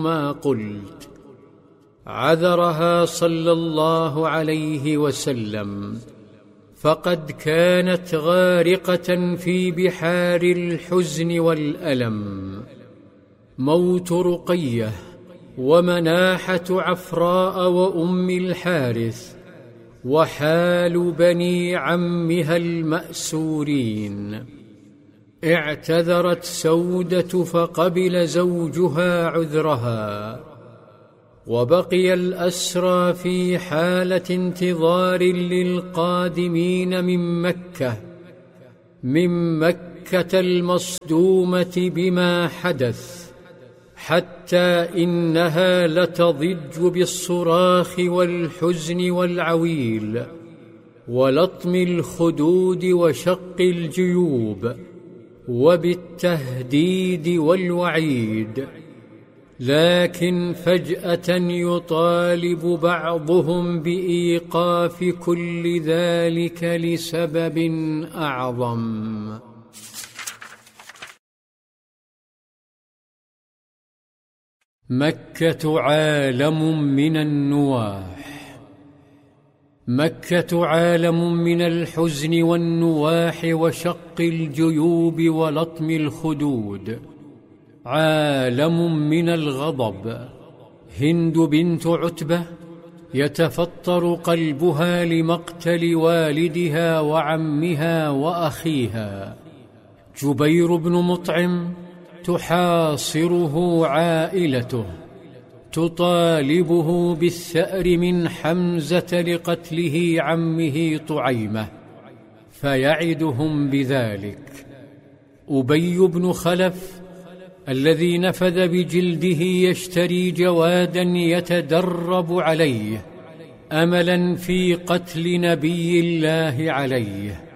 ما قلت. عذرها صلى الله عليه وسلم، فقد كانت غارقة في بحار الحزن والألم. موت رقية ومناحة عفراء وأم الحارث وحال بني عمها المأسورين. اعتذرت سودة فقبل زوجها عذرها، وبقي الأسرى في حالة انتظار للقادمين من مكة المصدومة بما حدث، حتى إنها لتضج بالصراخ والحزن والعويل ولطم الخدود وشق الجيوب وبالتهديد والوعيد. لكن فجأة يطالب بعضهم بإيقاف كل ذلك لسبب أعظم. مكة عالم من النواح. مكة عالم من الحزن والنواح وشق الجيوب ولطم الخدود، عالم من الغضب. هند بنت عتبة يتفطر قلبها لمقتل والدها وعمها وأخيها. جبير بن مطعم تحاصره عائلته، تطالبه بالثأر من حمزة لقتله عمه طعيمة، فيعدهم بذلك. أبي بن خلف الذي نفذ بجلده يشتري جوادا يتدرب عليه أملا في قتل نبي الله عليه،